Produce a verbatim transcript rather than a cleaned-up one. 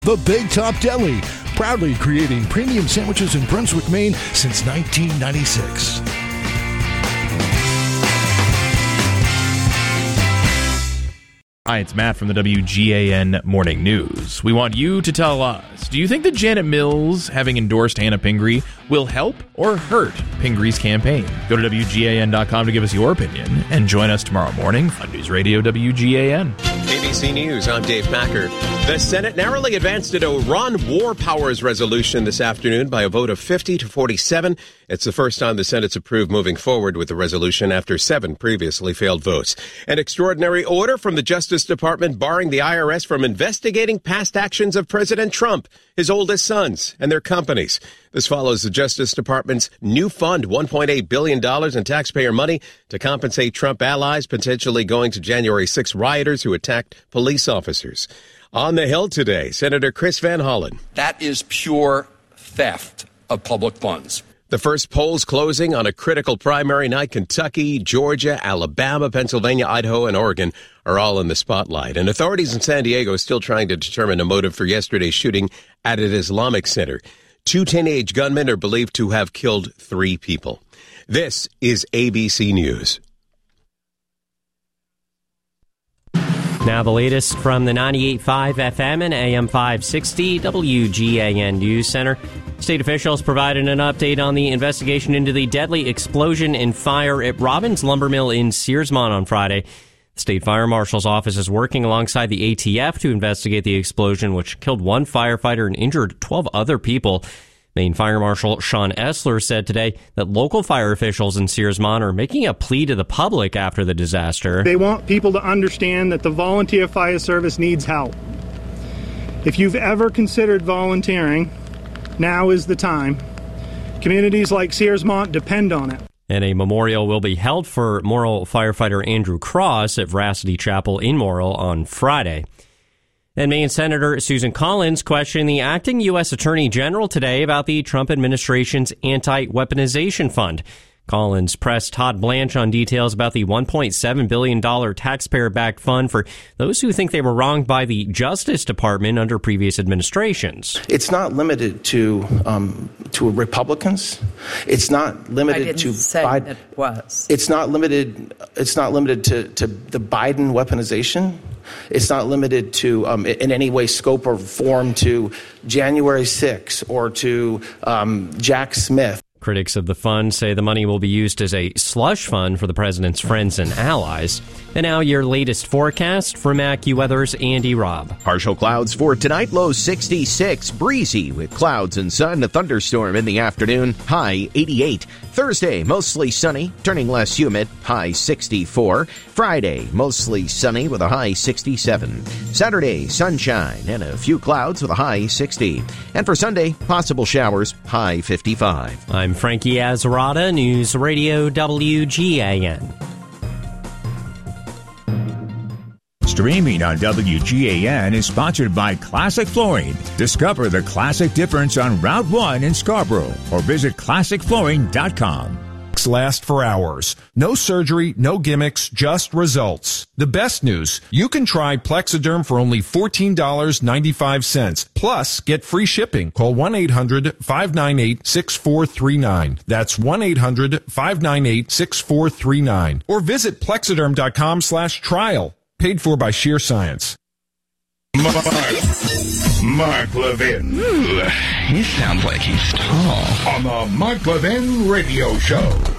The Big Top Deli, proudly creating premium sandwiches in Brunswick, Maine since nineteen ninety-six. Hi, it's Matt from the W G A N Morning News. We want you to tell us, do you think that Janet Mills having endorsed Hannah Pingree will help or hurt Pingree's campaign? Go to W G A N dot com to give us your opinion and join us tomorrow morning. Fun News Radio W G A N. A B C News, I'm Dave Packer. The Senate narrowly advanced an Iran war powers resolution this afternoon by a vote of fifty to forty-seven. It's the first time the Senate's approved moving forward with the resolution after seven previously failed votes. An extraordinary order from the Justice Department barring the I R S from investigating past actions of President Trump, his oldest sons, and their companies. This follows the Justice Department's new fund, one point eight billion dollars in taxpayer money to compensate Trump allies potentially going to January sixth rioters who attacked police officers. On the Hill today, Senator Chris Van Hollen. That is pure theft of public funds. The first polls closing on a critical primary night. Kentucky, Georgia, Alabama, Pennsylvania, Idaho, and Oregon are all in the spotlight. And authorities in San Diego are still trying to determine a motive for yesterday's shooting at an Islamic center. Two teenage gunmen are believed to have killed three people. This is A B C News. Now the latest from the ninety-eight point five F M and A M five sixty W G A N News Center. State officials provided an update on the investigation into the deadly explosion and fire at Robbins Lumber Mill in Searsmont on Friday. The State Fire Marshal's office is working alongside the A T F to investigate the explosion, which killed one firefighter and injured twelve other people. Maine Fire Marshal Sean Essler said today that local fire officials in Searsmont are making a plea to the public after the disaster. They want people to understand that the volunteer fire service needs help. If you've ever considered volunteering, now is the time. Communities like Searsmont depend on it. And a memorial will be held for Morrill firefighter Andrew Cross at Veracity Chapel in Morrill on Friday. And Maine Senator Susan Collins questioned the acting U S Attorney General today about the Trump administration's anti-weaponization fund. Collins pressed Todd Blanche on details about the one point seven billion dollars taxpayer-backed fund for those who think they were wronged by the Justice Department under previous administrations. It's not limited to um, to Republicans. It's not limited I didn't to say Biden. It was. It's not limited. It's not limited to, to the Biden weaponization. It's not limited to, um, in any way, scope or form to January sixth or to um, Jack Smith. Critics of the fund say the money will be used as a slush fund for the president's friends and allies. And now your latest forecast from AccuWeather's Andy Robb. Partial clouds for tonight, low sixty-six, breezy with clouds and sun, a thunderstorm in the afternoon, high eighty-eight. Thursday, mostly sunny, turning less humid, high sixty-four. Friday, mostly sunny with a high sixty-seven. Saturday, sunshine and a few clouds with a high sixty. And for Sunday, possible showers, high fifty-five. I'm Frankie Azarada, News Radio W G A N. Streaming on W G A N is sponsored by Classic Flooring. Discover the classic difference on Route one in Scarborough or visit classic flooring dot com. Last for hours. No surgery, no gimmicks, just results. The best news, you can try Plexiderm for only fourteen dollars and ninety-five cents. Plus, get free shipping. Call one eight hundred five nine eight six four three nine. That's one eight hundred five nine eight six four three nine. Or visit plexiderm dot com slash trial. Paid for by Sheer Science. Mark, Mark Levin. Ooh, he sounds like he's tall. On the Mark Levin Radio Show.